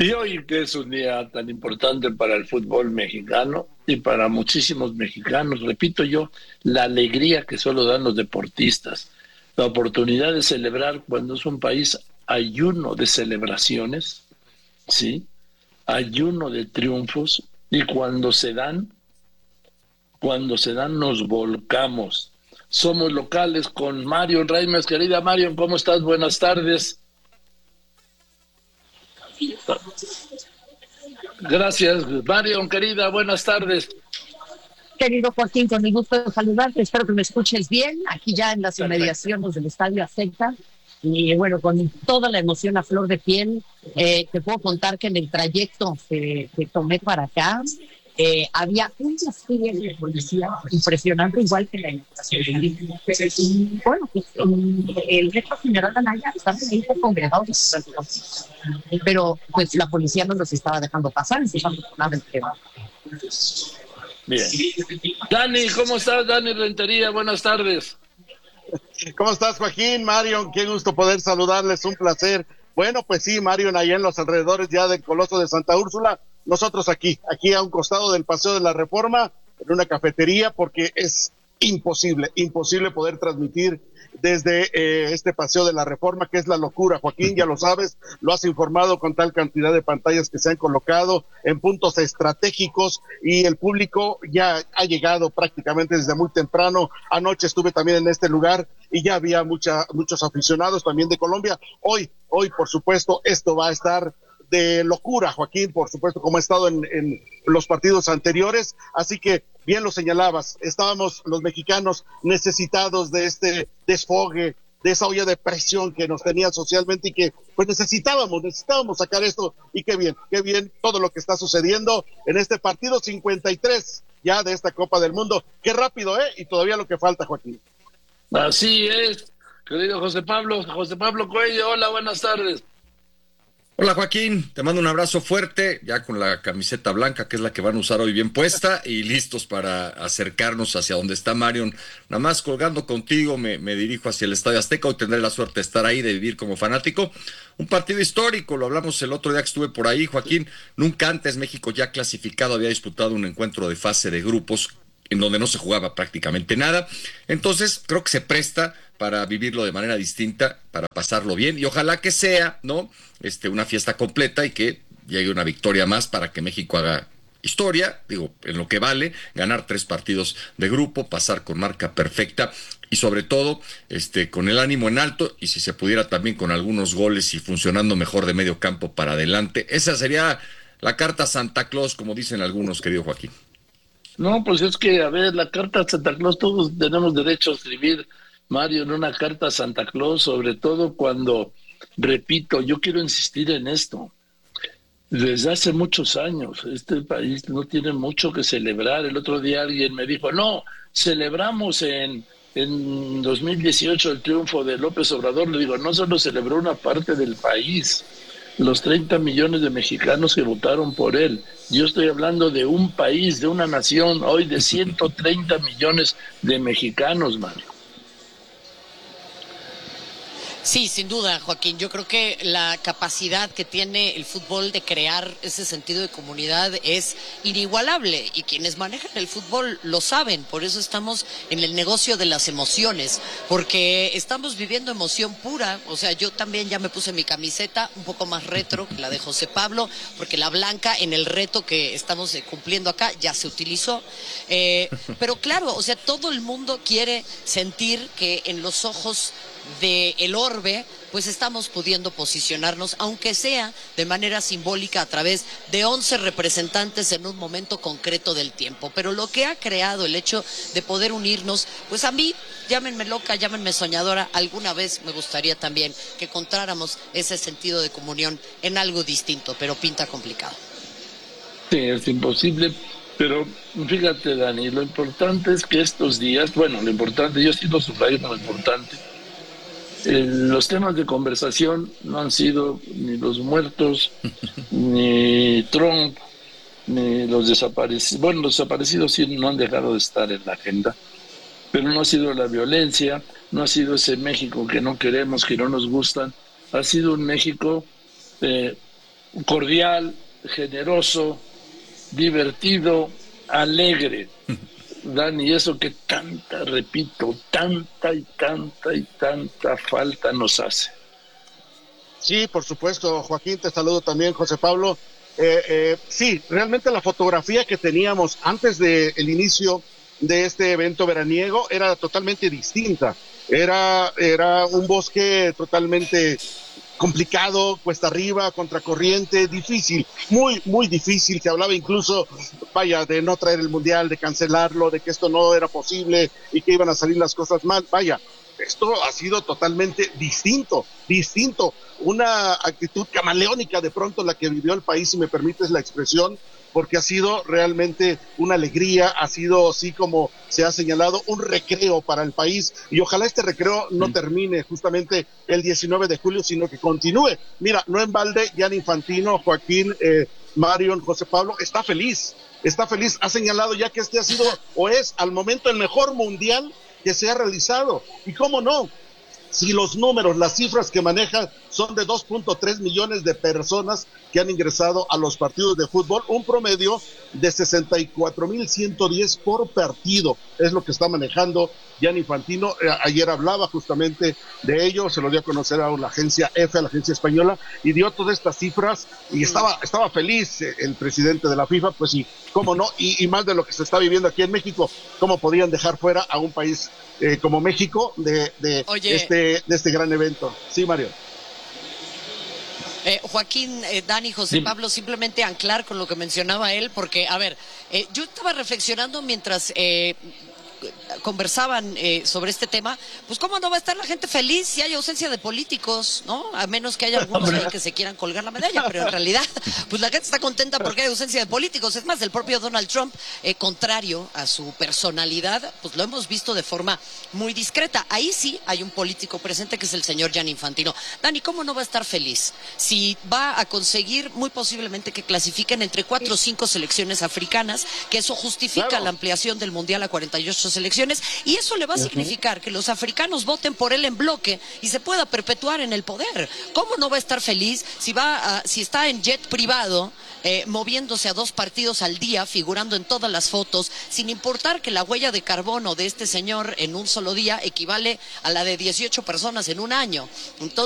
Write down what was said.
Y hoy que es un día tan importante para el fútbol mexicano y para muchísimos mexicanos, repito yo, la alegría que solo dan los deportistas, la oportunidad de celebrar cuando es un país ayuno de celebraciones, ¿sí? Ayuno de triunfos y cuando se dan nos volcamos. Somos locales con Marion Reimers. Querida Marion, ¿cómo estás? Buenas tardes. Gracias, Marion, querida, buenas tardes. Querido Joaquín, con el gusto de saludarte, espero que me escuches bien, aquí ya en las Perfecto. inmediaciones del Estadio Azteca, y bueno, con toda la emoción a flor de piel, te puedo contar que en el trayecto que tomé para acá, había un desfile de policía impresionante, igual que la inauguración. Y bueno, pues el rector general Anaya estaba ahí congregados, pero pues la policía no los estaba dejando pasar, desafortunadamente. Bien. Dani, ¿cómo estás? Dani Rentería, buenas tardes. ¿Cómo estás, Joaquín? Marion, qué gusto poder saludarles, un placer. Bueno, pues sí, Marion, allá en los alrededores ya del Coloso de Santa Úrsula, nosotros aquí a un costado del Paseo de la Reforma, en una cafetería, porque es imposible poder transmitir desde este Paseo de la Reforma, que es la locura, Joaquín, ya lo sabes, lo has informado con tal cantidad de pantallas que se han colocado en puntos estratégicos y el público ya ha llegado prácticamente desde muy temprano. Anoche estuve también en este lugar y ya había muchos aficionados también de Colombia. Hoy, por supuesto, esto va a estar de locura, Joaquín, por supuesto, como ha estado en los partidos anteriores, así que bien lo señalabas, estábamos los mexicanos necesitados de este desfogue, de esa olla de presión que nos tenía socialmente y que pues necesitábamos sacar esto, y qué bien todo lo que está sucediendo en este partido 53 ya de esta Copa del Mundo, qué rápido, y todavía lo que falta, Joaquín. Así es, querido José Pablo Cuello, hola, buenas tardes. Hola Joaquín, te mando un abrazo fuerte, ya con la camiseta blanca que es la que van a usar hoy bien puesta y listos para acercarnos hacia donde está Marion. Nada más colgando contigo me dirijo hacia el Estadio Azteca, hoy tendré la suerte de estar ahí, de vivir como fanático. Un partido histórico, lo hablamos el otro día que estuve por ahí, Joaquín. Nunca antes México ya clasificado había disputado un encuentro de fase de grupos en donde no se jugaba prácticamente nada. Entonces, creo que se presta para vivirlo de manera distinta, para pasarlo bien, y ojalá que sea, ¿no? Una fiesta completa y que llegue una victoria más para que México haga historia, digo, en lo que vale, ganar 3 partidos de grupo, pasar con marca perfecta y sobre todo, con el ánimo en alto y si se pudiera también con algunos goles y funcionando mejor de medio campo para adelante. Esa sería la carta Santa Claus, como dicen algunos, querido Joaquín. No, pues es que, a ver, la carta a Santa Claus, todos tenemos derecho a escribir, Mario, en una carta a Santa Claus, sobre todo cuando, repito, yo quiero insistir en esto. Desde hace muchos años, este país no tiene mucho que celebrar. El otro día alguien me dijo, no, celebramos en 2018 el triunfo de López Obrador. Le digo, no solo celebró una parte del país, los 30 millones de mexicanos que votaron por él. Yo estoy hablando de un país, de una nación, hoy de 130 millones de mexicanos, Mario. Sí, sin duda, Joaquín. Yo creo que la capacidad que tiene el fútbol de crear ese sentido de comunidad es inigualable y quienes manejan el fútbol lo saben. Por eso estamos en el negocio de las emociones, porque estamos viviendo emoción pura. O sea, yo también ya me puse mi camiseta un poco más retro que la de José Pablo, porque la blanca en el reto que estamos cumpliendo acá ya se utilizó. Pero claro, o sea, todo el mundo quiere sentir que en los ojos de el orbe, pues estamos pudiendo posicionarnos, aunque sea de manera simbólica, a través de 11 representantes en un momento concreto del tiempo. Pero lo que ha creado el hecho de poder unirnos, pues a mí, llámenme loca, llámenme soñadora, alguna vez me gustaría también que encontráramos ese sentido de comunión en algo distinto, pero pinta complicado. Sí, es imposible, pero fíjate, Dani, lo importante es que estos días, bueno, lo importante, yo sí lo subrayo como importante. Los temas de conversación no han sido ni los muertos, ni Trump, ni los desaparecidos. Bueno, los desaparecidos sí no han dejado de estar en la agenda, pero no ha sido la violencia, no ha sido ese México que no queremos, que no nos gustan. Ha sido un México cordial, generoso, divertido, alegre. Dani, eso que tanta, repito, tanta y tanta y tanta falta nos hace. Sí, por supuesto, Joaquín, te saludo también, José Pablo. Sí, realmente la fotografía que teníamos antes del inicio de este evento veraniego era totalmente distinta. Era un bosque totalmente complicado, cuesta arriba, contracorriente, difícil, muy, muy difícil. Se hablaba incluso, vaya, de no traer el Mundial, de cancelarlo, de que esto no era posible y que iban a salir las cosas mal. Vaya, esto ha sido totalmente distinto. Una actitud camaleónica de pronto la que vivió el país, si me permites la expresión, porque ha sido realmente una alegría, ha sido, así como se ha señalado, un recreo para el país, y ojalá este recreo no termine justamente el 19 de julio, sino que continúe. Mira, no en balde, Gianni Infantino, Joaquín, Marion, José Pablo, está feliz, ha señalado ya que este ha sido, o es, al momento, el mejor mundial que se ha realizado, y cómo no, si los números, las cifras que maneja son de 2.3 millones de personas que han ingresado a los partidos de fútbol, un promedio de 64,110 por partido, es lo que está manejando Gianni Infantino. Ayer hablaba justamente de ello, se lo dio a conocer a la agencia EFE, a la agencia española, y dio todas estas cifras, y estaba feliz el presidente de la FIFA, pues sí, cómo no, y más de lo que se está viviendo aquí en México, cómo podían dejar fuera a un país como México de este gran evento. Sí, Mario. Joaquín, Dani, José Pablo, simplemente anclar con lo que mencionaba él, porque, a ver, yo estaba reflexionando mientras conversaban sobre este tema, pues cómo no va a estar la gente feliz si hay ausencia de políticos, ¿no? A menos que haya algunos ahí que se quieran colgar la medalla, pero en realidad, pues la gente está contenta porque hay ausencia de políticos. Es más, el propio Donald Trump, contrario a su personalidad, pues lo hemos visto de forma muy discreta. Ahí sí hay un político presente, que es el señor Gianni Infantino. Dani, ¿cómo no va a estar feliz si va a conseguir muy posiblemente que clasifiquen entre 4 o 5 selecciones africanas, que eso justifica la ampliación del Mundial a 48 selecciones, y eso le va a significar que los africanos voten por él en bloque y se pueda perpetuar en el poder? ¿Cómo no va a estar feliz si está en jet privado, moviéndose a 2 partidos al día, figurando en todas las fotos, sin importar que la huella de carbono de este señor en un solo día equivale a la de 18 personas en un año? Entonces,